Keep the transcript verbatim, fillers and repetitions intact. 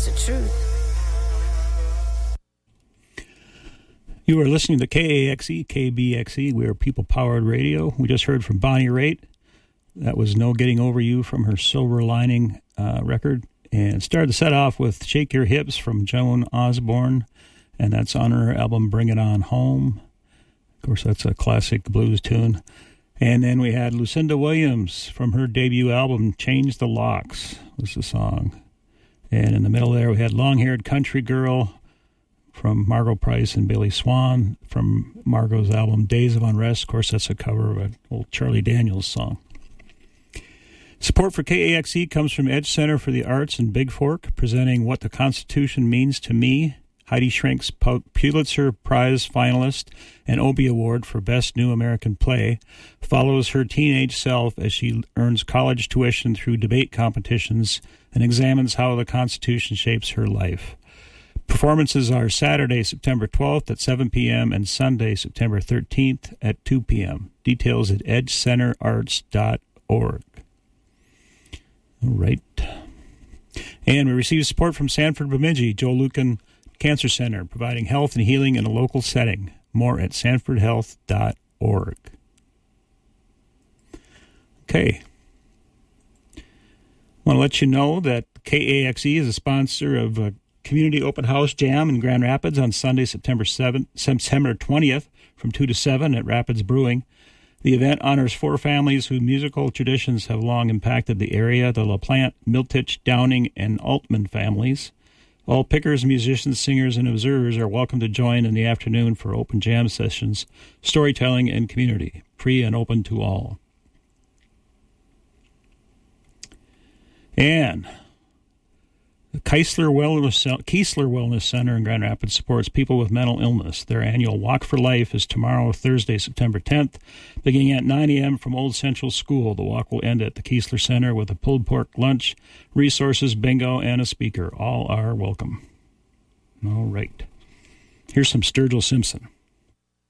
That's the truth. You are listening to K A X E, K B X E. We are people-powered radio. We just heard from Bonnie Raitt. That was No Getting Over You from her Silver Lining uh, record. And started the set off with Shake Your Hips from Joan Osborne. And that's on her album Bring It On Home. Of course, that's a classic blues tune. And then we had Lucinda Williams from her debut album Change the Locks was the song. And in the middle there we had Long-Haired Country Girl from Margot Price and Billy Swan from Margot's album Days of Unrest. Of course, that's a cover of an old Charlie Daniels song. Support for K A X E comes from Edge Center for the Arts in Big Fork, presenting What the Constitution Means to Me. Heidi Schrenk's Pulitzer Prize finalist and Obie Award for Best New American Play follows her teenage self as she earns college tuition through debate competitions and examines how the Constitution shapes her life. Performances are Saturday, September twelfth at seven p.m. and Sunday, September thirteenth at two p.m. Details at edge center arts dot org. All right. And we received support from Sanford Bemidji, Joe Lucan Cancer Center, providing health and healing in a local setting. More at sanford health dot org. Okay. I want to let you know that K A X E is a sponsor of a Community Open House Jam in Grand Rapids on Sunday, September seventh, September twentieth from two to seven at Rapids Brewing. The event honors four families whose musical traditions have long impacted the area, the LaPlante, Miltich, Downing, and Altman families. All pickers, musicians, singers, and observers are welcome to join in the afternoon for open jam sessions, storytelling, and community, free and open to all. And the Keisler Wellness, Keisler Wellness Center in Grand Rapids supports people with mental illness. Their annual Walk for Life is tomorrow, Thursday, September tenth, beginning at nine a.m. from Old Central School. The walk will end at the Keisler Center with a pulled pork lunch, resources, bingo, and a speaker. All are welcome. All right. Here's some Sturgill Simpson.